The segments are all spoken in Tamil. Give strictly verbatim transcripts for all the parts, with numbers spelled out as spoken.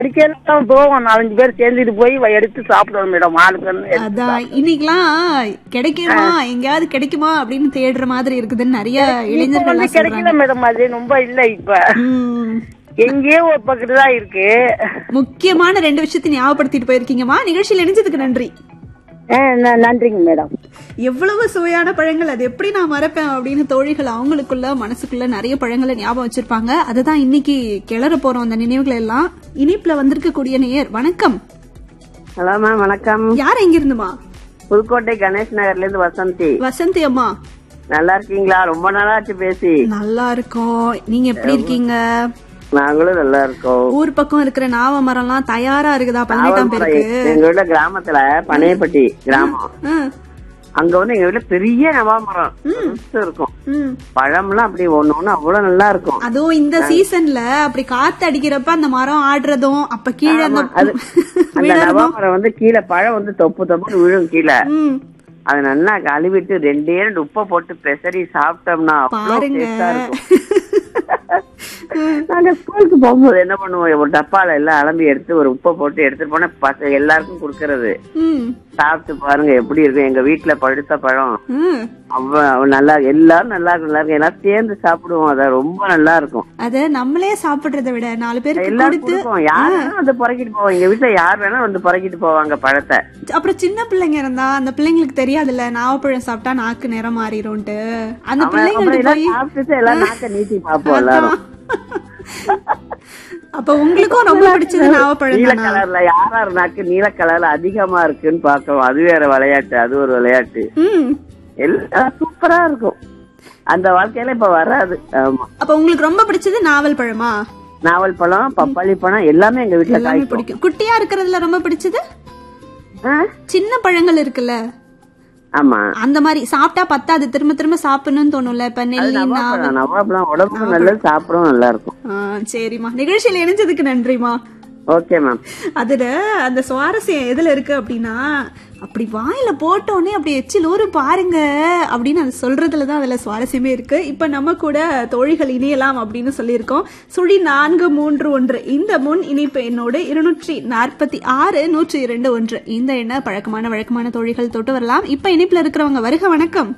அடிக்கலாம் போவோம், நாலஞ்சு பேர் சேர்ந்துட்டு போய் எடுத்து சாப்பிடுவோம் மேடம். ஆளுக்கு அதான் இன்னைக்கெல்லாம் கிடைக்குமா, எங்கயாவது கிடைக்குமா அப்படின்னு தேடுற மாதிரி இருக்குதுன்னு நிறைய இளைஞர்கள் கிடைக்கல மேடம். அது ரொம்ப இல்ல, இப்ப எங்கேயோ ஒரு பக்கத்து தான் இருக்கு. முக்கியமான ரெண்டு விஷயத்தை ஞாபகப்படுத்திட்டு போயிருக்கீங்கம்மா. நிகழ்ச்சியில் இணைஞ்சதுக்கு நன்றி. நன்றிங்க மேடம். எவ்வளவு சுவையான பழங்கள், அது எப்படி நான் மறப்பேன் அப்படின்னு தோழிகள் அவங்களுக்குள்ள மனசுக்குள்ள நிறைய பழங்களை ஞாபகம் வச்சிருப்பாங்க. அதுதான் இன்னைக்கு கிளற போறோம் அந்த நினைவுகளை எல்லாம். இனிப்புல வந்திருக்க கூடிய நேயர் வணக்கம். ஹலோ மேம், வணக்கம். யார் எங்க இருந்துமா? புதுக்கோட்டை கணேஷ் நகர்ல இருந்து வசந்தி. வசந்தி அம்மா நல்லா இருக்கீங்களா? ரொம்ப நாளாச்சு பேசி. நல்லா இருக்கோம், நீங்க எப்படி இருக்கீங்க? நாங்களும் நல்லா இருக்கோம். ஊர் பக்கம் இருக்கிற நாவ மரம் எல்லாம் தயாரா இருக்குதா? பதினெட்டாம் பேருக்கு எங்க வீட்டுல கிராமத்துல பனையப்பட்டி கிராமம், அங்க வந்து எங்க வீட்டுல பெரிய நவாமரம் இருக்கும். பழம் எல்லாம் அப்படி ஒண்ணு ஒண்ணு அவ்வளவு நல்லா இருக்கும். அதுவும் இந்த சீசன்ல அப்படி காத்து அடிக்கிறப்ப அந்த மரம் ஆடுறதும், அப்ப கீழே அந்த நவாமரம் வந்து கீழே பழம் வந்து தொப்பு தொப்புன்னு விழும் கீழே. அது நல்லா கழுவிட்டு ரெண்டே ரெண்டு உப்பை போட்டு பெசரி சாப்பிட்டோம்னா பாருங்க. நாங்க ஸ்கூலுக்கு போகும்போது என்ன பண்ணுவோம், ஒரு டப்பால எல்லாம் அலம்பி எடுத்து ஒரு உப்பை போட்டு எடுத்துட்டு போனா எல்லாருக்கும் குடுக்கறது. சாப்பிட்டு பாருங்க எப்படி இருக்கும். எங்க வீட்டுல பழுத்த பழம் அவ்வளவு நல்லா, எல்லாரும் நல்லா இருக்கும், நல்லா இருக்கும். எல்லாம் சேர்ந்து சாப்பிடுவோம். அத ரொம்ப நல்லா இருக்கும். அத நம்மளே சாப்பிடுறத விட நாலு பேருக்கு கொடுத்து யார் வேணா வந்து பொறக்கிட்டு போவோம். எங்க வீட்டுல யார் வேணா வந்து பொறக்கிட்டு போவாங்க பழத்தை. அப்புறம் சின்ன பிள்ளைங்க இருந்தா அந்த பிள்ளைங்களுக்கு தெரியாதுல்ல நாவப்பழம் சாப்பிட்டா நாக்கு நிறம் மாறிடும்ட்டு. அந்த பிள்ளைங்க சாப்பிட்டு எல்லாம் நாக்க நீட்டி பாப்போம் எல்லாரும். அப்ப உங்களுக்கும் ரொம்ப பிடிச்சது நாவப்பழம். நீல கலர்ல யாராரு நாக்கு நீல கலர்ல அதிகமா இருக்குன்னு பாக்கணும். அது வேற விளையாட்டு, அது ஒரு விளையாட்டு. எல்லாம் சூப்பரா இருக்கும். அந்த வாழ்க்கையில இப்ப வராது. ஆமா. அப்ப உங்களுக்கு ரொம்ப பிடிச்சது நாவல் பழமா? நாவல் பழம், பப்பாளி பழம் எல்லாமே எங்க வீட்டுல பிடிக்கும். குட்டியா இருக்கிறதுல ரொம்ப பிடிச்சது சின்ன பழங்கள் இருக்குல்ல, ஆமா, அந்த மாதிரி சாப்பிட்டா பத்தாது, திரும்ப திரும்ப சாப்பிடணும்னு தோணும்ல. இப்ப நெல்லி நவாப்பழம் உடம்புக்கு நல்லது, சாப்பிடவும் நல்லா இருக்கும். சரிம்மா, நிகழ்ச்சியில இணைஞ்சதுக்கு நன்றிமா. Okay ma'am. அதுல அந்த சுவாரஸ்யம் எதுல இருக்கு அப்படின்னா, அப்படி வாயில போட்டோன்னே அப்படி எச்சில் ஊரு பாருங்க அப்படின்னு அது சொல்றதுலதான் அதுல சுவாரஸ்யமே இருக்கு. இப்ப நம்ம கூட தோழிகள் இணையலாம் அப்படின்னு சொல்லியிருக்கோம். சுழி நான்கு மூன்று ஒன்று இந்த முன் இணைப்பு எண்ணோடு இருநூற்றி நாற்பத்தி ஆறு நூற்றி இரண்டு ஒன்று இந்த எண்ண பழக்கமான வழக்கமான தோழிகள் தொட்டு வரலாம். இப்ப இணைப்புல இருக்கிறவங்க வருக. வணக்கம்.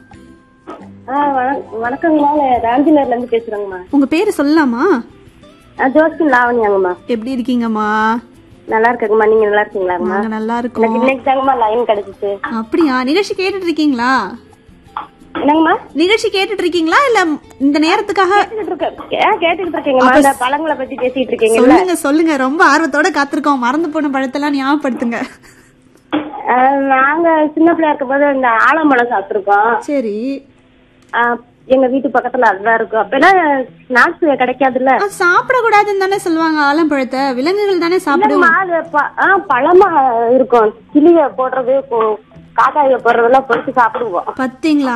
வணக்கங்கம்மா, ராஞ்சினர்ல இருந்து பேசுறேங்கம்மா. உங்க பேரு சொல்லலாமா? ஜோஸ்பின் லாவணியாங்கம்மா. எப்படி இருக்கீங்கம்மா? நல்லா இருக்கேங்கம்மா, நீங்க நல்லா இருக்கீங்களா? நாங்க நல்லா இருக்கோம். இன்னைக்கு தாங்கம்மா லைன் கிடைச்சிச்சு. அப்படியா? நிகழ்ச்சி கேட்டுட்டு இருக்கீங்களா? என்னங்கம்மா? நிகழ்ச்சி கேட்டுட்டு இருக்கீங்களா இல்ல இந்த நேரத்துக்காக? கேட்டுட்டு இருக்கீங்கம்மா. இந்த பழங்களை பத்தி பேசிட்டு இருக்கீங்க. சொல்லுங்க சொல்லுங்க, ரொம்ப ஆர்வத்தோட காத்திருக்கோம். மறந்து போன பழத்தெல்லாம் ஞாபகப்படுத்துங்க. நாங்க சின்ன பிள்ளையா இருக்கும் போது இந்த ஆலம்பழம் சாப்பிட்டுருக்கோம். சரி. எங்க வீட்டு பக்கத்துல அதுதான் இருக்கும். அப்பெல்லாம் ஸ்நாக்ஸ் கிடைக்காதுல்ல. சாப்பிட கூடாதுன்னு தானே சொல்லுவாங்க ஆலம்பழத்தை. விலங்குகள் தானே சாப்பிடுவோம். பழமா இருக்கும். கிளிய போடுறது, காக்காய போடுறதெல்லாம் பொறுத்து சாப்பிடுவோம். பாத்தீங்களா?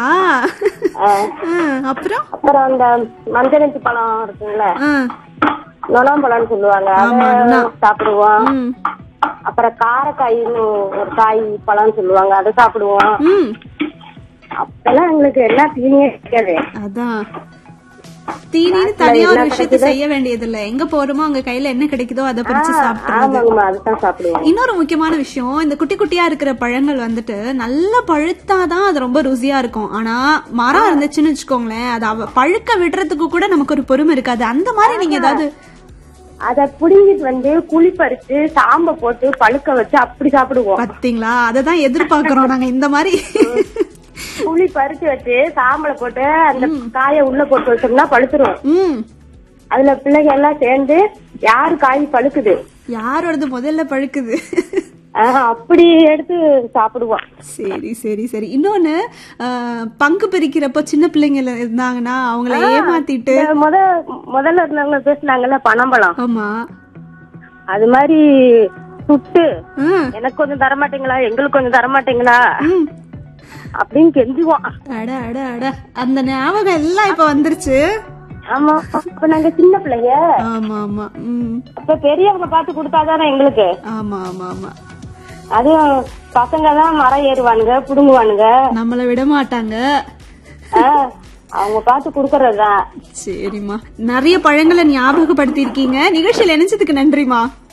அப்புறம் அப்புறம் அந்த மஞ்சள் பழம் இருக்குங்களா, நொனாம்பழம்னு சொல்லுவாங்க, அதை சாப்பிடுவோம். அப்புறம் காரக்காயின்னு ஒரு காய் பழம் சொல்லுவாங்க, அதை சாப்பிடுவோம். அப்பெல்லாம் எங்களுக்கு என்ன தீனியே கிடைக்காது. அதான் தீனின்னு தனியா ஒரு விஷயத்த செய்ய வேண்டியது இல்ல. எங்க போறோமோ அங்க கையில என்ன கிடைக்குதோ அதை பறிச்சு சாப்பிடுறது. இன்னொரு முக்கியமான விஷயம், இந்த குட்டி குட்டியா இருக்கிற பழங்கள் வந்துட்டு நல்லா பழுத்தாதான் அது ரொம்ப ருசியா இருக்கும். ஆனா மரம் இருந்துச்சுன்னு வச்சுக்கோங்களேன், அது பழுக்க விடுறதுக்கு கூட நமக்கு ஒரு பொறுமை இருக்காது. அந்த மாதிரி நீங்க ஏதாவது அத புடிங்கிட்டு வந்து குழி பறிச்சு சாம்ப போட்டு பழுக்க வச்சு அப்படி சாப்பிடுவோம். பாத்தீங்களா? அததான் எதிர்பார்க்கிறோம் நாங்க. இந்த மாதிரி புளி பறிச்சு வச்சு சாம்பல போட்டு அந்த காய உள்ள போட்டு வச்சோம்னா பழுத்துரும். அதுல பிள்ளைங்க எல்லாம் சேர்ந்து யாரு காய் பழுக்குது, யாரோடது முதல்ல பழுக்குது, அப்படி எடுத்து சாப்பிடுவோம். சரி சரி சரி. இன்னொன்னு, பங்கு பிரிக்கிறப்ப சின்ன பிள்ளைங்க இருந்தாங்கன்னா அவங்கள ஏமாத்திட்டு முத முதல்ல இருந்தவங்க பேசினாங்கல்ல பனம்பழம். ஆமா, அது மாதிரி சுட்டு எனக்கு கொஞ்சம் தரமாட்டீங்களா, எங்களுக்கு கொஞ்சம் தரமாட்டீங்களா அப்படின்னு கெஞ்சுவோம். அட அட அட, அந்த ஞாபகம் எல்லாம் இப்ப வந்துருச்சு. ஆமா, அப்ப நாங்க சின்ன பிள்ளைங்க. ஆமா ஆமா. அப்ப பெரியவங்க பாத்து கொடுத்தாதானே எங்களுக்கு. ஆமா ஆமா ஆமா. அதுவும் பசங்க தான் மரம் ஏறுவானுங்க, புடுங்குவானுங்க, நம்மள விட மாட்டாங்க. அவங்க பாத்து குடுக்கறதுதான். சரிம்மா, நிறைய பழங்களை ஞாபகப்படுத்தி இருக்கீங்க. நிகழ்ச்சியில் நினைச்சதுக்கு நன்றிமா.